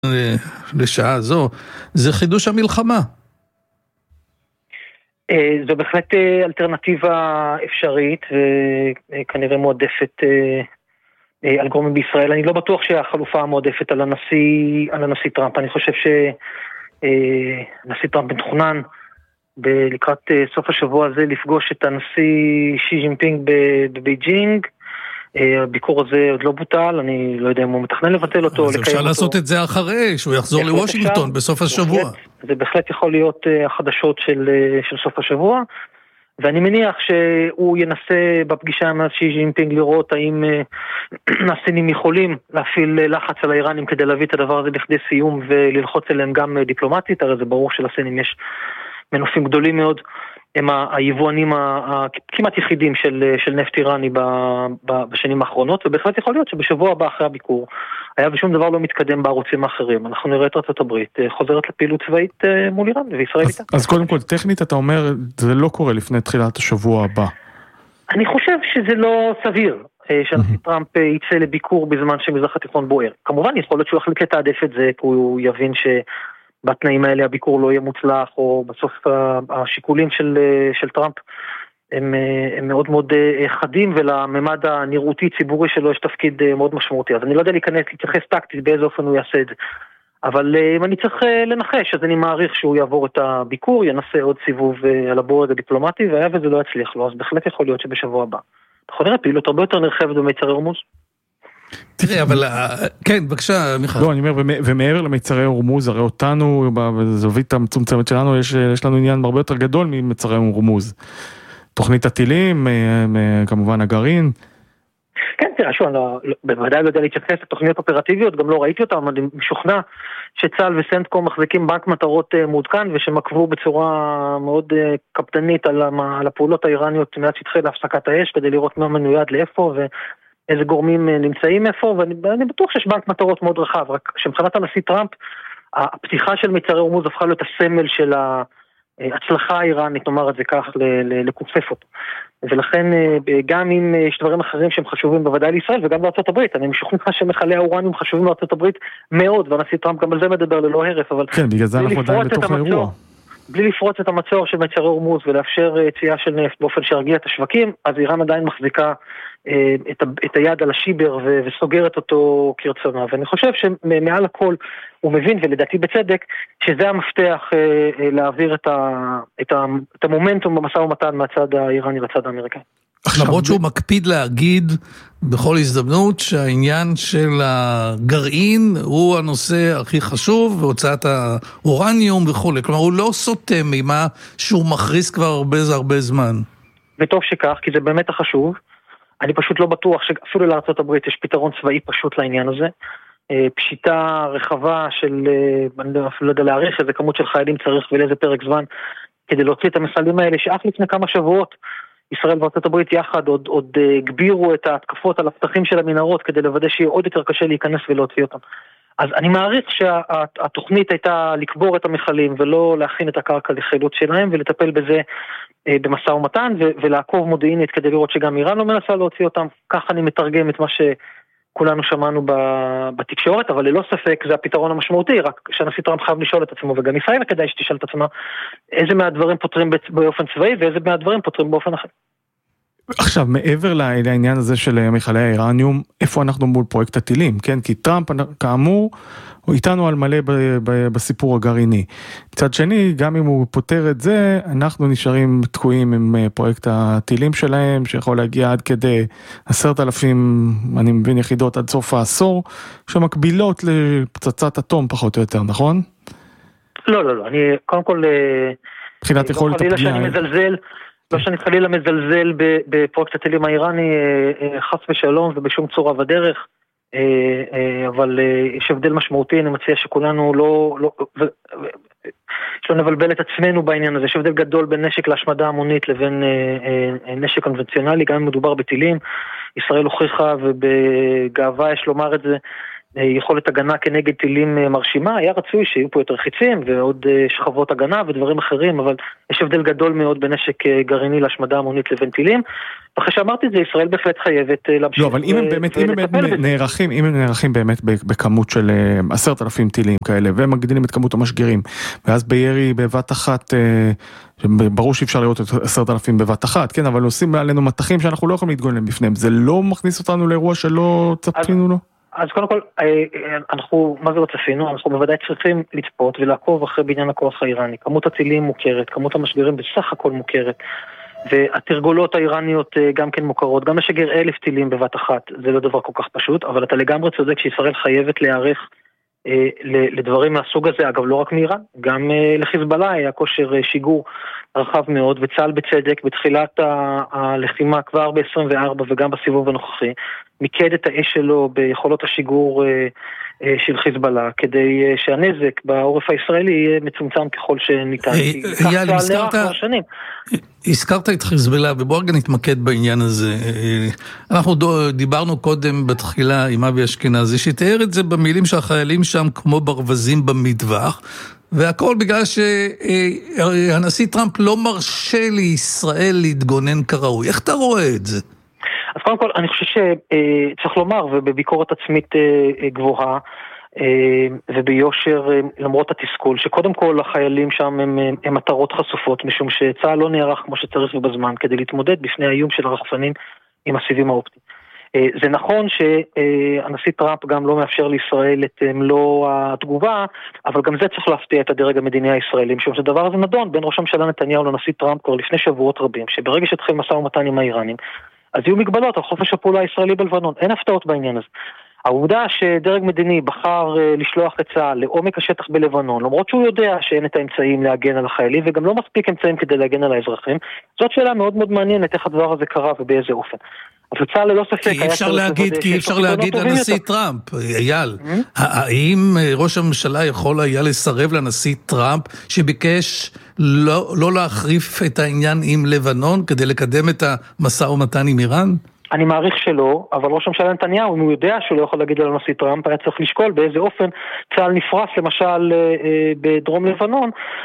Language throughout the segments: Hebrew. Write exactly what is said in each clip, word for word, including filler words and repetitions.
לשעה זו, זה חידוש המלחמה. זו בהחלט אלטרנטיבה אפשרית, וכנראה מועדפת על גורמים בישראל. אני לא בטוח שהחלופה המועדפת על הנשיא, על הנשיא טראמפ. אני חושב שנשיא טראמפ מתוכנן לקראת סוף השבוע הזה לפגוש את הנשיא שי ג'ינפינג בבייג'ינג. הביקור הזה עוד לא בוטל, אני לא יודע אם הוא מתכנן לבטל אותו. אז אפשר לעשות את זה אחרי, שהוא יחזור לוושינגטון בסוף השבוע. זה בהחלט יכול להיות החדשות של סוף השבוע, ואני מניח שהוא ינסה בפגישה עם שי ג'ינפינג לראות האם הסינים יכולים להפעיל לחץ על האיראנים כדי להביא את הדבר הזה לכדי סיום וללחוץ אליהם גם דיפלומטית. הרי זה ברור שלסינים יש מנופים גדולים מאוד, הם היבואנים הכמעט יחידים של, של נפט איראני בשנים האחרונות, ובהחלט יכול להיות שבשבוע הבא אחרי הביקור היה ושום דבר לא מתקדם בערוצים האחרים. אנחנו נראה את ארצות הברית חוזרת לפעילות צבאית מול איראן וישראל איתה. אז קודם כל, טכנית אתה אומר, זה לא קורה לפני תחילת השבוע הבא. אני חושב שזה לא סביר שהנשיא טראמפ יצא לביקור בזמן שמזרח התיכון בוער. כמובן, יכול להיות שהוא יחליט לתעדף את זה, כי הוא יבין ש... בתנאים האלה הביקור לא יהיה מוצלח, או בסוף השיקולים של, של טראמפ הם, הם מאוד מאוד חדים, ולממד הנראותי ציבורי שלו יש תפקיד מאוד משמעותי. אז אני לא יודע להיכנס, להתייחס טקטית באיזה אופן הוא יעשה את זה. אבל אם אני צריך לנחש, אז אני מעריך שהוא יעבור את הביקור, ינסה עוד סיבוב על הבורד הדיפלומטי, והיה וזה לא יצליח לו, אז בהחלט יכול להיות שבשבוע הבא. אנחנו נראה פעילות הרבה יותר נרחבת במיצרי הורמוז. תראי, אבל, כן, בבקשה, מיכל. לא, אני אומר, ומעבר למיצרי הורמוז, הרי אותנו, בזווית המצומצמת שלנו, יש, יש לנו עניין הרבה יותר גדול ממיצרי הורמוז. תוכנית הטילים, כמובן הגרעין. כן, תראה, שוב, אני בוודאי לא יודע להתייחס לתוכניות אופרטיביות, גם לא ראיתי אותם, אני משוכנע שצה"ל וסנטקום מחזיקים בנק מטרות מעודכן, ושמקבו בצורה מאוד קפדנית על הפעולות האיראניות מעט שטחי להפסקת האש, כדי לראות מה מנויד לאיפה, ו... איזה גורמים נמצאים איפה, ואני בטוח שיש בנק מטרות מאוד רחב, רק שמבחינת הנשיא טראמפ, הפתיחה של מיצרי הורמוז הפכה להיות הסמל של ההצלחה האיראנית, נאמר את זה כך, לקופף אותו. ולכן גם אם יש דברים אחרים שהם חשובים בוודאי לישראל, וגם בארצות הברית, אני משוכנע שמחלי האורניום חשובים בארצות הברית מאוד, והנשיא טראמפ גם על זה מדבר ללא הרף, אבל... כן, בגלל זה אנחנו עדיין בתוך האירוע. בלי לפרוץ את המצור של מיצרי הורמוז ולאפשר יציאה של נפט באופן שירגיע את השווקים, אז איראן עדיין מחזיקה את, ה, את היד על השיבר ו, וסוגרת אותו כרצונה. ואני חושב שמעל הכל הוא מבין, ולדעתי בצדק, שזה המפתח להעביר את, ה, את, ה, את המומנטום במשא ומתן מהצד האיראני לצד האמריקאי. למרות שהוא מקפיד להגיד בכל הזדמנות שהעניין של הגרעין הוא הנושא הכי חשוב, והוצאת האורניום וכו'. כלומר, הוא לא סוטה ממה שהוא מכריז כבר הרבה זה הרבה זמן. וטוב שכך, כי זה באמת החשוב. אני פשוט לא בטוח שאפילו לארצות הברית יש פתרון צבאי פשוט לעניין הזה. פשיטה רחבה של, אני לא יודע להעריך איזה כמות של חיילים צריך ולאיזה פרק זמן, כדי להוציא את המסלים האלה, שאף לפני כמה שבועות, ישראל וארצות הברית יחד עוד, עוד הגבירו את ההתקפות על הפתחים של המנהרות, כדי לוודא שיהיה עוד יותר קשה להיכנס ולהוציא אותם. אז אני מעריך שהתוכנית הייתה לקבור את המחלים, ולא להכין את הקרקע לחילוץ שלהם, ולטפל בזה במשא ומתן, ולעקוב מודיעינית כדי לראות שגם איראן לא מנסה להוציא אותם. כך אני מתרגם את מה שכולנו שמענו בתקשורת, אבל ללא ספק זה הפתרון המשמעותי, רק שהנשיא טראמפ חייב לשאול את עצמו, וגם ישראל כדאי שתשאל את עצמה, איזה מהדברים פותרים באופן צבאי, ואיזה מהדברים פותרים באופן אחר. עכשיו, מעבר לעניין הזה של מכלי האיראניום, איפה אנחנו מול פרויקט הטילים, כן? כי טראמפ, כאמור, הוא איתנו על מלא בסיפור הגרעיני. מצד שני, גם אם הוא פותר את זה, אנחנו נשארים תקועים עם פרויקט הטילים שלהם, שיכול להגיע עד כדי עשרת אלפים, אני מבין, יחידות עד סוף העשור, שמקבילות לפצצת אטום פחות או יותר, נכון? לא, לא, לא. אני, קודם כל, מבחינת יכולת הפגיעה. שאני מזלזל, לא שאני חלילה מזלזל בפרויקט הטילים האיראני, חס ושלום ובשום צורה ודרך, אבל יש הבדל משמעותי, אני מציע שכולנו לא, לא, יש לו נבלבל את עצמנו בעניין הזה, יש הבדל גדול בין נשק להשמדה המונית לבין נשק קונבנציונלי, גם אם מדובר בטילים, ישראל הוכיחה ובגאווה יש לומר את זה, יכולת הגנה כנגד טילים מרשימה, היה רצוי שיהיו פה יותר חיצים ועוד שכבות הגנה ודברים אחרים, אבל יש הבדל גדול מאוד בין נשק גרעיני להשמדה המונית לבין טילים. אחרי שאמרתי את זה, ישראל בהחלט חייבת להמשיך. לא, אבל אם הם באמת, אם הם נערכים, אם הם נערכים באמת בכמות של עשרת אלפים טילים כאלה, והם מגדילים את כמות המשגרים, ואז בירי בבת אחת, ברור שאפשר לראות את עשרת אלפים בבת אחת, כן, אבל עושים עלינו מתחים שאנחנו לא יכולים להתגונן בפניהם, זה לא מכניס אותנו לאירוע שלא צפינו לו? אז קודם כל, אנחנו, מה זה לא צפינו? אנחנו בוודאי צריכים לצפות ולעקוב אחרי בעניין הכוח האיראני. כמות הטילים מוכרת, כמות המשגרים בסך הכל מוכרת, והתרגולות האיראניות גם כן מוכרות, גם לשגר אלף טילים בבת אחת, זה לא דבר כל כך פשוט, אבל אתה לגמרי צודק שישראל חייבת להיערך לדברים מהסוג הזה, אגב לא רק מאיראן, גם לחיזבאללה היה כושר שיגור רחב מאוד, וצה"ל בצדק בתחילת הלחימה כבר ב-עשרים וארבע וגם בסיבוב הנוכחי, מיקד את האש שלו ביכולות השיגור של חיזבאללה, כדי שהנזק בעורף הישראלי יהיה מצומצם ככל שניתן. אייל, הזכרת את חיזבאללה, ובואו רגע נתמקד בעניין הזה. אנחנו דיברנו קודם בתחילה עם אבי אשכנזי, שתיאר את זה במילים שהחיילים שם כמו ברווזים במטווח, והכל בגלל שהנשיא טראמפ לא מרשה לישראל להתגונן כראוי. איך אתה רואה את זה? אז קודם כל, אני חושב שצריך לומר, ובביקורת עצמית גבוהה, וביושר למרות התסכול, שקודם כל החיילים שם הם, הם מטרות חשופות, משום שצה"ל לא נערך כמו שצריך ובזמן, כדי להתמודד בפני האיום של הרחפנים עם הסיבים האופטיים. זה נכון שהנשיא טראמפ גם לא מאפשר לישראל את מלוא התגובה, אבל גם זה צריך להפתיע את הדרג המדיני הישראלי, משום שהדבר הזה נדון בין ראש הממשלה נתניהו לנשיא טראמפ כבר לפני שבועות רבים, שברגע שהתחיל משא ומתן עם האיראנים, אז יהיו מגבלות על חופש הפעולה הישראלי בלבנון, אין הפתעות בעניין הזה. העובדה שדרג מדיני בחר לשלוח את צה"ל לעומק השטח בלבנון, למרות שהוא יודע שאין את האמצעים להגן על החיילים, וגם לא מספיק אמצעים כדי להגן על האזרחים, זאת שאלה מאוד מאוד מעניינת איך הדבר הזה קרה ובאיזה אופן. אבל צה"ל ללא ספק... כי אי אפשר להגיד, כי אי אפשר להגיד לנשיא טראמפ, אייל, האם ראש הממשלה יכול היה לסרב לנשיא טראמפ שביקש לא להחריף את העניין עם לבנון כדי לקדם את המשא ומתן עם איראן? אני מעריך שלא, אבל ראש הממשלה נתניהו, אם הוא יודע שהוא לא יכול להגיד על הנשיא טראמפ, היה צריך לשקול באיזה אופן צה"ל נפרס, למשל בדרום לבנון,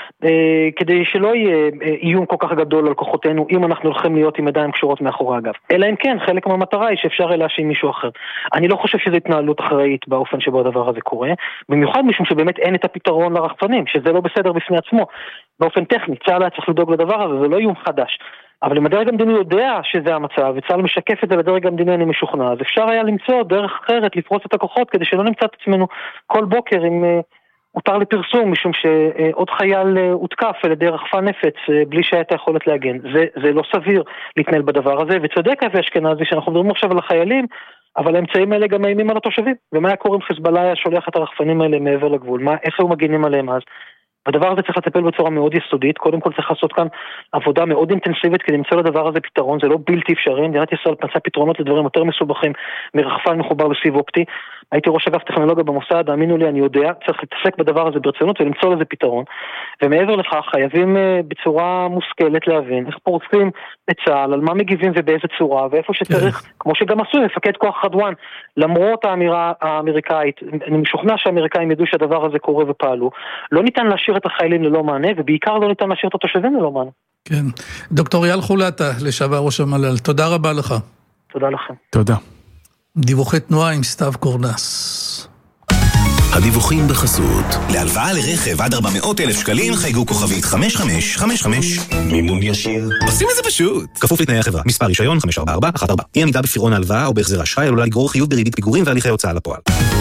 כדי שלא יהיה איום כל כך גדול על כוחותינו, אם אנחנו הולכים להיות עם ידיים קשורות מאחורי הגב. אלא אם כן, חלק מהמטרה היא שאפשר להאשים מישהו אחר. אני לא חושב שזו התנהלות אחראית באופן שבו הדבר הזה קורה, במיוחד משום שבאמת אין את הפתרון לרחפנים, שזה לא בסדר בפני עצמו. באופן טכני, צה"ל היה צריך לדאוג לדבר הזה, זה לא איום חדש. אבל אם הדרג המדיני יודע שזה המצב, וצה"ל משקף את זה לדרג המדיני, אני משוכנע, אז אפשר היה למצוא דרך אחרת, לפרוץ את הכוחות, כדי שלא נמצא את עצמנו כל בוקר עם הותר לפרסום, משום שעוד חייל הותקף על ידי רחפן נפץ, בלי שהייתה יכולת להגן. זה, זה לא סביר להתנהל בדבר הזה, וצודק אבי אשכנזי שאנחנו מדברים עכשיו על החיילים, אבל האמצעים האלה גם מאיימים על התושבים. ומה היה קורה אם חיזבאללה היה שולח את הרחפנים האלה מעבר לגבול? מה, איך היו מגינים עליהם אז? הדבר הזה צריך לטפל בצורה מאוד יסודית, קודם כל צריך לעשות כאן עבודה מאוד אינטנסיבית כדי למצוא לדבר הזה פתרון, זה לא בלתי אפשרי, מדינת ישראל מצאה פתרונות לדברים יותר מסובכים מרחפן מחובר לסיב אופטי, הייתי ראש אגף טכנולוגיה במוסד, האמינו לי אני יודע, צריך להתעסק בדבר הזה ברצינות ולמצוא לזה פתרון, ומעבר לכך חייבים בצורה מושכלת להבין איך פורצים את צה"ל, על מה מגיבים ובאיזה צורה, ואיפה שצריך, כמו שגם עשו מפקד כוח חדואן, למרות האמירה האמריקאית, אני משוכנע שהאמריקאים ידעו שהדבר הזה קורה ופעלו, לא ניתן להשאיר את החיילים ללא מענה, ובעיקר לא ניתן להשאיר את התושבים ללא מענה. כן. דוקטור אייל חולטה, לשעבר ראש המל"ל, תודה רבה לך. תודה לכם. תודה. דיווחי תנועה עם סתיו קורנס. הדיווחים בחסות. להלוואה לרכב עד ארבע מאות אלף שקלים חייגו כוכבית חמש חמש חמש חמש. מימון ישיר. עושים את זה פשוט. כפוף לתנאי החברה. מספר רישיון חמש ארבע ארבע אחת ארבע. אי עמידה בפירעון ההלוואה או בהחזר אשראי עלולה לגרור חיוב בריבית פיגורים והליכי הוצאה לפועל.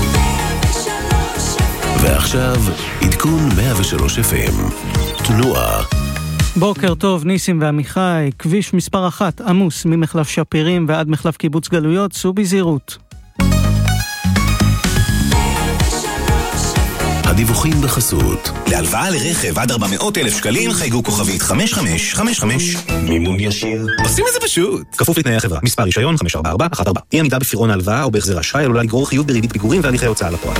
ועכשיו, עדכון מאה ושלוש אף אם. תנועה. בוקר טוב, ניסים ועמיחי, כביש מספר אחת, עמוס, ממחלף שפירים ועד מחלף קיבוץ גלויות, סעו בזהירות. הדיווחים בחסות. להלוואה לרכב עד ארבע מאות אלף שקלים חייגו כוכבית חמש חמש חמש חמש. מימון ישיר. עושים את זה פשוט. כפוף לתנאי החברה. מספר רישיון חמש ארבע ארבע אחת ארבע. אי עמידה בפירעון ההלוואה או בהחזר אשראי עלולה לגרור חיוב בריבית פיגורים והליכי הוצאה לפועל.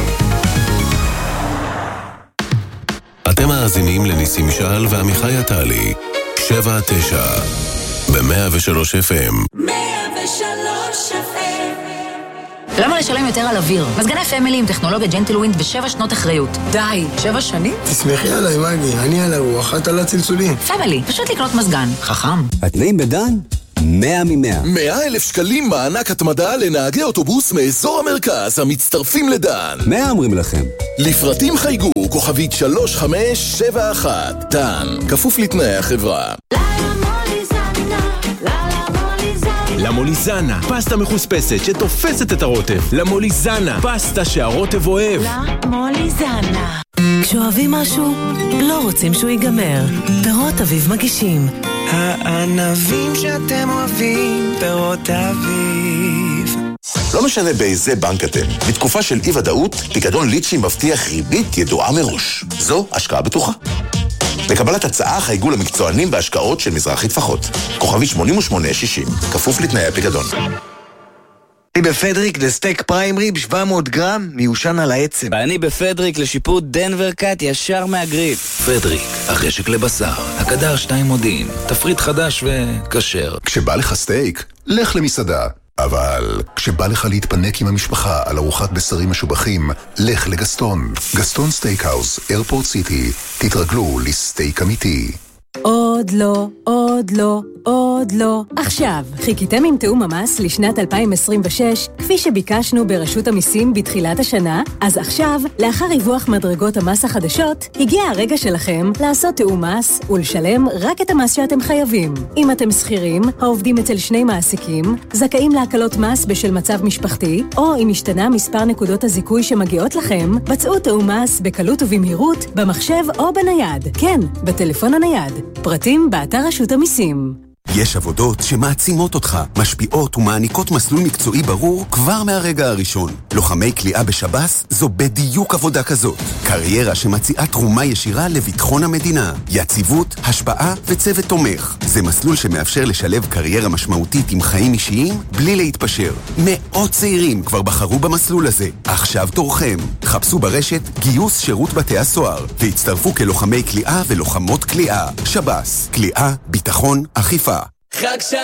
אתם מאזינים לניסים שעל ועמיחי עטלי, שבע תשע, ב-מאה ושלוש אף אם. מאה ושלוש אף אם. למה לשלם יותר על אוויר? מזגני פמילי עם טכנולוגיה ג'נטלווינד בשבע שנות אחריות. די, שבע שנים? תסמכי עליי, מגי, אני על הרוח, את על הצלצולים. פמילי, פשוט לקנות מזגן. חכם. התנאים בדן? מאה ממאה. מאה אלף שקלים מענק התמדה לנהגי אוטובוס מאזור המרכז המצטרפים לדן. מאה אומרים לכם. לפרטים חייגו כוכבית שלוש חמש שבע אחת. דן, כפוף לתנאי החברה. למוליזנה, פסטה מחוספסת שתופסת את הרוטב. למוליזנה, פסטה שהרוטב אוהב. למוליזנה. כשאוהבים משהו, לא רוצים שהוא ייגמר. פירות אביב מגישים. הענבים שאתם אוהבים, פירות אביב. לא משנה באיזה בנק אתם. בתקופה של אי ודאות, פיקדון ליצ'י מבטיח ריבית ידועה מראש. זו השקעה בטוחה. לקבלת הצעה חייגו למקצוענים בהשקעות של מזרחי טפחות. כוכבי שמונים ושמונה שישים, כפוף לתנאי הפיקדון. אני בפדריק לסטייק פריים ריב שבע מאות גרם מיושן על העצם. ואני בפדריק לשיפוט דנבר קאט ישר מהגריל. פדריק, החשק לבשר, הקדר שתיים מודיעין, תפריט חדש וכשר. כשבא לך סטייק, לך למסעדה. אבל כשבא לך להתפנק עם המשפחה על ארוחת בשרים משובחים, לך לגסטון. גסטון סטייקהאוס, איירפורט סיטי. תתרגלו לסטייק אמיתי. עוד לא, עוד לא, עוד לא. עכשיו, חיכיתם עם תאום המס לשנת אלפיים עשרים ושש, כפי שביקשנו ברשות המיסים בתחילת השנה? אז עכשיו, לאחר ריווח מדרגות המס החדשות, הגיע הרגע שלכם לעשות תאום מס ולשלם רק את המס שאתם חייבים. אם אתם שכירים, העובדים אצל שני מעסיקים, זכאים להקלות מס בשל מצב משפחתי, או אם השתנה מספר נקודות הזיכוי שמגיעות לכם, בצעו תאום מס בקלות ובמהירות, במחשב או בנייד. כן, בטלפון הנייד. פרטים באתר רשות המיסים. יש עבודות שמעצימות אותך, משפיעות ומעניקות מסלול מקצועי ברור כבר מהרגע הראשון. לוחמי כליאה בשב"ס זו בדיוק עבודה כזאת. קריירה שמציעה תרומה ישירה לביטחון המדינה, יציבות, השפעה וצוות תומך. זה מסלול שמאפשר לשלב קריירה משמעותית עם חיים אישיים בלי להתפשר. מאות צעירים כבר בחרו במסלול הזה. עכשיו תורכם. חפשו ברשת גיוס שירות בתי הסוהר והצטרפו כלוחמי כליאה ולוחמות כליאה. שב"ס, כליאה, ביטחון, אכיפה. חג